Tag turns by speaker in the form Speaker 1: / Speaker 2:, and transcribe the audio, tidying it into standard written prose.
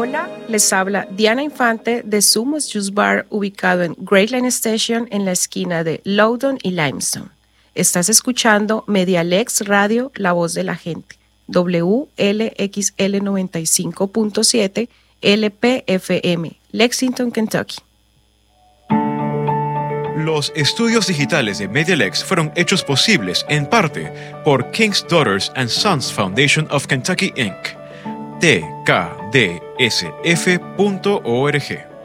Speaker 1: Hola, les habla Diana Infante de Sumos Juice Bar, ubicado en Great Line Station en la esquina de Loudoun y Limestone. Estás escuchando Medialex Radio, la voz de la gente, WLXL 95.7 LPFM, Lexington, Kentucky.
Speaker 2: Los estudios digitales de Medialex fueron hechos posibles en parte por King's Daughters and Sons Foundation of Kentucky, Inc., tkdsf.org.